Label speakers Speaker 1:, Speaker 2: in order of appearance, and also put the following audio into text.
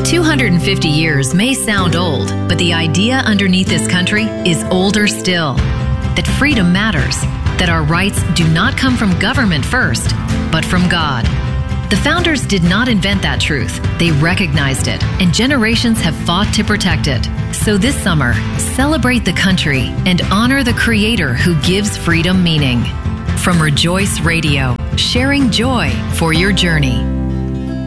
Speaker 1: 250 years may sound old, but the idea underneath this country is older still. That freedom matters, that our rights do not come from government first, but from God. The founders did not invent that truth. They recognized it, and generations have fought to protect it. So this summer, celebrate the country and honor the Creator who gives freedom meaning. From Rejoice Radio, sharing joy for your journey.